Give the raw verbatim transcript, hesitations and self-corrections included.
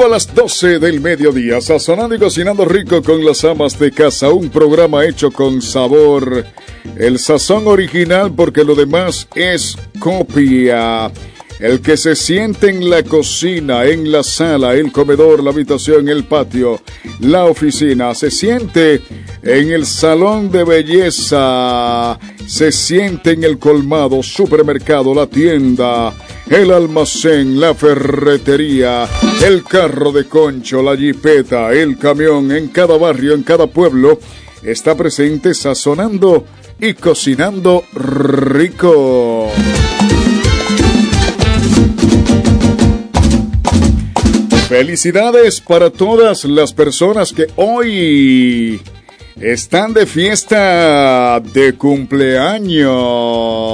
a las doce del mediodía, sazonando y cocinando rico con las amas de casa, un programa hecho con sabor, el sazón original porque lo demás es copia. El que se siente en la cocina, en la sala, el comedor, la habitación, el patio, la oficina, se siente en el salón de belleza, se siente en el colmado, supermercado, la tienda, el almacén, la ferretería, el carro de concho, la jipeta, el camión, en cada barrio, en cada pueblo, está presente sazonando y cocinando rico. Felicidades para todas las personas que hoy están de fiesta de cumpleaños.